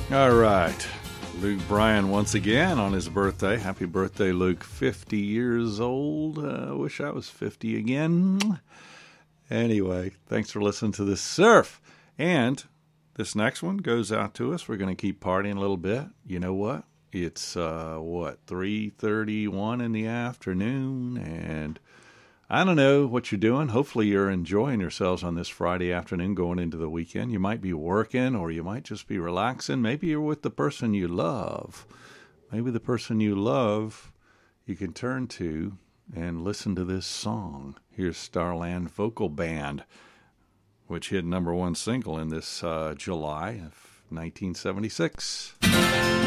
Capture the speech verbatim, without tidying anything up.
All right. Luke Bryan once again on his birthday. Happy birthday, Luke. fifty years old. I uh, wish I was fifty again. Anyway, thanks for listening to this surf. And this next one goes out to us. We're going to keep partying a little bit. You know what? It's, uh, what, three thirty-one in the afternoon. And I don't know what you're doing. Hopefully you're enjoying yourselves on this Friday afternoon going into the weekend. You might be working or you might just be relaxing. Maybe you're with the person you love. Maybe the person you love you can turn to and listen to this song. Here's Starland Vocal Band, which hit number one single in this uh, July of nineteen seventy-six.